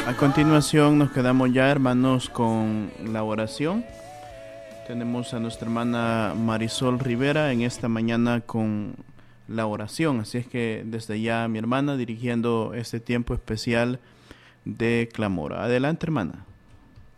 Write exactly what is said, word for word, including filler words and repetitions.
A continuación nos quedamos ya, hermanos, con la oración. Tenemos a nuestra hermana Marisol Rivera en esta mañana con la oración. Así es que desde ya mi hermana dirigiendo este tiempo especial de clamor. Adelante, hermana.